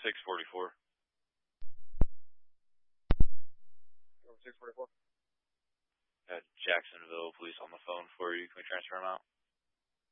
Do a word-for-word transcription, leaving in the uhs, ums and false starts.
six forty-four. Over six forty-four. Got Jacksonville police on the phone for you. Can we transfer them out?